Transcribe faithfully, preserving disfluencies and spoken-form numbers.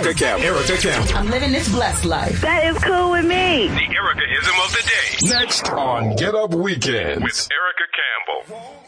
Erica Camp. Erica Camp. I'm living this blessed life. That is cool with me. The Ericaism of the day. Next on Get Up Weekends with Erica.